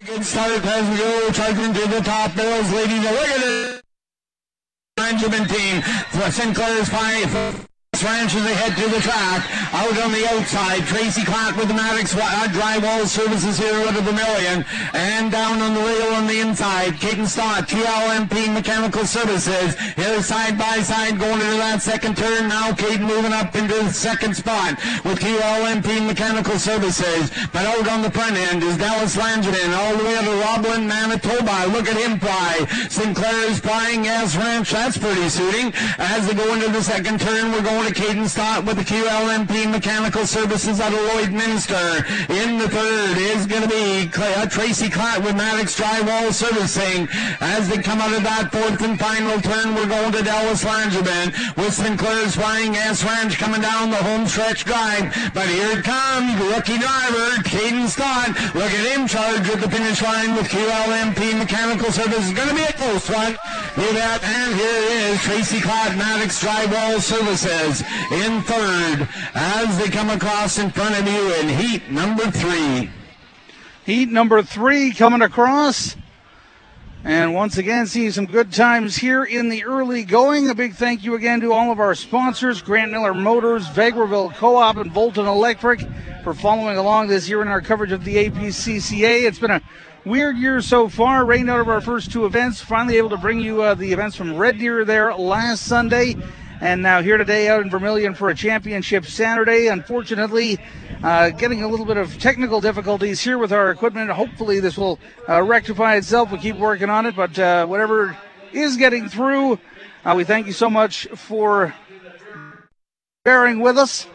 Good start as we go, charging to the top. Bills leading the look at it. Benjamin team. Sinclair's five. Ranch as they head to the track. Out on the outside, Tracy Clark with the Maddox drywall services here out of Vermilion. And down on the rail on the inside, Caden Stott, QLMP Mechanical Services. Here side by side going into that second turn. Now Caden moving up into the second spot with QLMP Mechanical Services. But out on the front end is Dallas Langevin all the way to Roblin, Manitoba. Look at him fly. Sinclair's flying as Ranch. That's pretty suiting. As they go into the second turn, we're going to Caden Stott with the QLMP Mechanical Services out of Lloydminster. In the third is going to be Tracy Clark with Maddox Drywall Servicing. As they come out of that fourth and final turn, we're going to Dallas Langevin with Sinclair's Flying S Ranch coming down the home stretch drive. But here it comes, rookie driver, Caden Stott. Look at him charge at the finish line with QLMP Mechanical Services. Going to be a close one. Look at that, and here is Tracy Clark, Maddox Drywall Services in third as they come across in front of you in heat number 3. Heat number 3 coming across. And once again, seeing some good times here in the early going. A big thank you again to all of our sponsors, Grant Miller Motors, Vegreville Co-op, and Volton Electric, for following along this year in our coverage of the APCCA. It's been a weird year so far. Rained out of our first 2 events. Finally able to bring you the events from Red Deer there last Sunday. And now here today out in Vermilion for a championship Saturday. Unfortunately, getting a little bit of technical difficulties here with our equipment. Hopefully this will rectify itself. We keep working on it, but whatever is getting through, we thank you so much for bearing with us.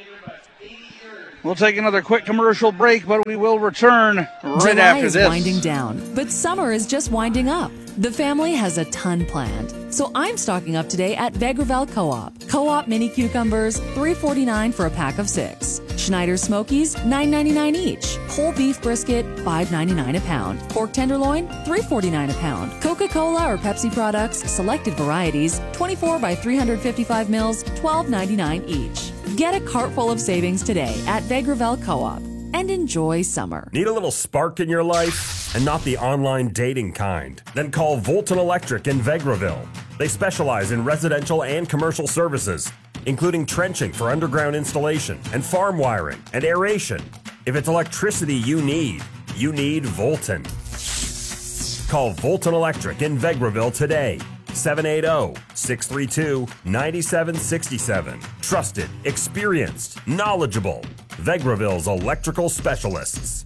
We'll take another quick commercial break, but we will return right after this. July is winding down, but summer is just winding up. The family has a ton planned, so I'm stocking up today at Vegreville Co-op. Co-op mini cucumbers, $3.49 for a pack of 6. Schneider Smokies, $9.99 each. Whole beef brisket, $5.99 a pound. Pork tenderloin, $3.49 a pound. Coca-Cola or Pepsi products, selected varieties, 24 by 355 mils, $12.99 each. Get a cart full of savings today at Vegreville Co-op and enjoy summer. Need a little spark in your life and not the online dating kind? Then call Volton Electric in Vegreville. They specialize in residential and commercial services, including trenching for underground installation and farm wiring and aeration. If it's electricity you need Volton. Call Volton Electric in Vegreville today. 780-632-9767. Trusted, experienced, knowledgeable. Vegreville's electrical specialists.